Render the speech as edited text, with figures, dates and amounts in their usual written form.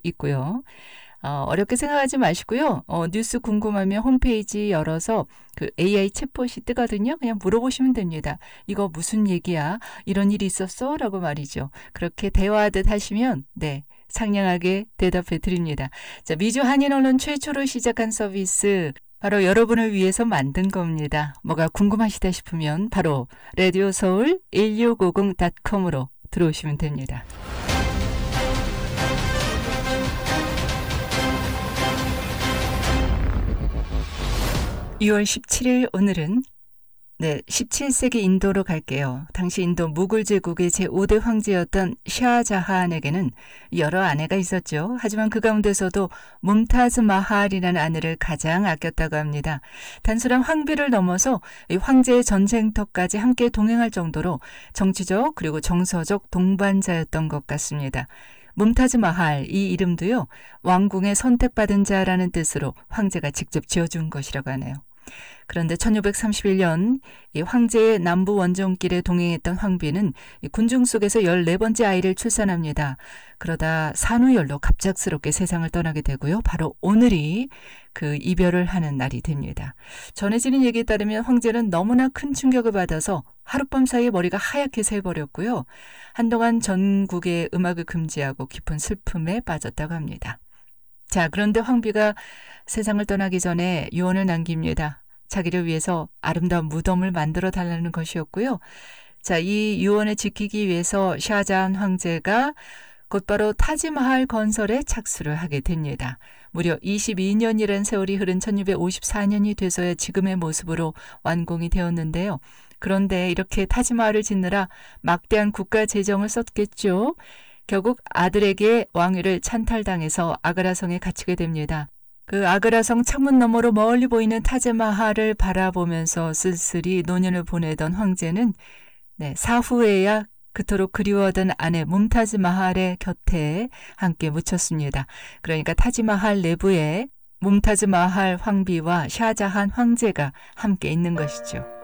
있고요. 어렵게 생각하지 마시고요. 뉴스 궁금하면 홈페이지 열어서 그 AI 챗봇이 뜨거든요. 그냥 물어보시면 됩니다. 이거 무슨 얘기야? 이런 일이 있었어? 라고 말이죠. 그렇게 대화하듯 하시면 상냥하게 대답해 드립니다. 자, 미주 한인 언론 최초로 시작한 서비스 바로 여러분을 위해서 만든 겁니다. 뭐가 궁금하시다 싶으면 바로 라디오서울 1650.com으로 들어오시면 됩니다. (6월 17일) 오늘은 17세기 인도로 갈게요. 당시 인도 무굴 제국의 제5대 황제였던 샤자한에게는 여러 아내가 있었죠. 하지만 그 가운데서도 뭄타즈 마할이라는 아내를 가장 아꼈다고 합니다. 단순한 황비를 넘어서 이 황제의 전쟁터까지 함께 동행할 정도로 정치적 그리고 정서적 동반자였던 것 같습니다. 뭄타즈 마할, 이 이름도요, 왕궁의 선택받은 자라는 뜻으로 황제가 직접 지어준 것이라고 하네요. 그런데 1631년 이 황제의 남부 원정길에 동행했던 황비는 이 군중 속에서 14번째 아이를 출산합니다. 그러다 산후열로 갑작스럽게 세상을 떠나게 되고요. 바로 오늘이 그 이별을 하는 날이 됩니다. 전해지는 얘기에 따르면 황제는 너무나 큰 충격을 받아서 하룻밤 사이에 머리가 하얗게 새버렸고요. 한동안 전국의 음악을 금지하고 깊은 슬픔에 빠졌다고 합니다. 자, 그런데 황비가 세상을 떠나기 전에 유언을 남깁니다. 자기를 위해서 아름다운 무덤을 만들어 달라는 것이었고요. 자, 이 유언을 지키기 위해서 샤자한 황제가 곧바로 타지마할 건설에 착수를 하게 됩니다. 무려 22년이라는 세월이 흐른 1654년이 돼서야 지금의 모습으로 완공이 되었는데요. 그런데 이렇게 타지마할을 짓느라 막대한 국가 재정을 썼겠죠. 결국 아들에게 왕위를 찬탈당해서 아그라성에 갇히게 됩니다. 그 아그라성 창문 너머로 멀리 보이는 타지마할을 바라보면서 쓸쓸히 노년을 보내던 황제는 사후에야 그토록 그리워하던 아내 뭄타즈 마할의 곁에 함께 묻혔습니다. 그러니까 타지마할 내부에 뭄타즈 마할 황비와 샤자한 황제가 함께 있는 것이죠.